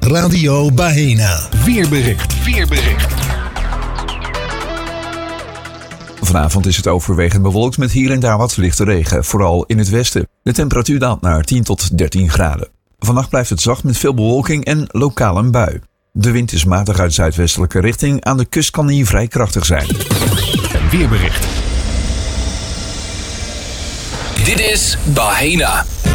Radio Bahena. Weerbericht. Vanavond is het overwegend bewolkt met hier en daar wat lichte regen, vooral in het westen. De temperatuur daalt naar 10 tot 13 graden. Vannacht blijft het zacht met veel bewolking en lokaal een bui. De wind is matig uit zuidwestelijke richting. Aan de kust kan die vrij krachtig zijn. Weerbericht. Dit is Bahena.